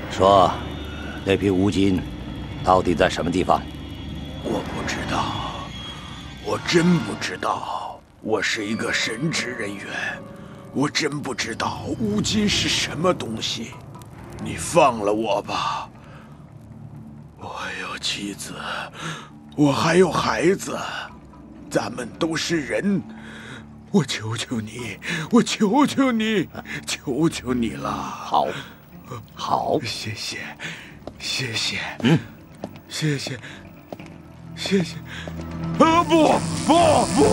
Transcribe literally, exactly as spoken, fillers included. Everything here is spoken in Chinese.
说，那批乌金到底在什么地方？ 我不知道，我真不知道。我是一个神职人员，我真不知道乌金是什么东西。你放了我吧。我有妻子，我还有孩子，咱们都是人。我求求你，我求求你，求求你了。 好，好， 谢谢，谢谢， 嗯， 谢谢，谢谢。啊，不不不！